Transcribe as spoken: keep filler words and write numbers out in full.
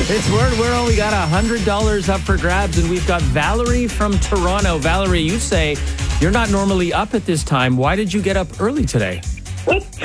It's Word World. We got one hundred dollars up for grabs, and we've got Valerie from Toronto. Valerie, you say you're not normally up at this time. Why did you get up early today?